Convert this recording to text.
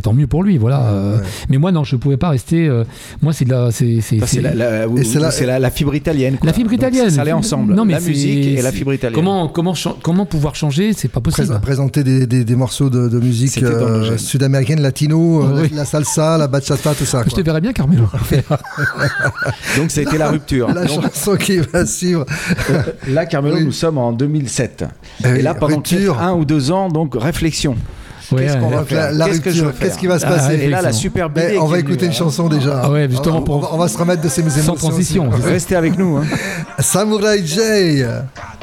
tant mieux pour lui, voilà. Mais moi, non, je pouvais pas rester. Moi, c'est de la. C'est la fibre italienne, quoi. La fibre italienne. Donc, ça allait ensemble. Non, mais la musique et la fibre italienne. Comment pouvoir changer? C'est pas possible. Présenter des morceaux de musique sud-américaine, latino, la salsa, la bachata, tout ça. Je te verrais bien, Carmelo. Donc, ça a été la rupture. La chanson qui va suivre. Là, Carmelo, nous sommes en 2007. Et là, pendant 1 ou 2 ans, donc réflexion. Qu'est-ce qu'on va faire? La rupture, qu'est-ce qui va se passer? Et là, la superbe idée. On va écouter une chanson déjà. Ah ouais, justement on va se remettre de ces émotions. Sans transition. Restez avec nous. Samurai J.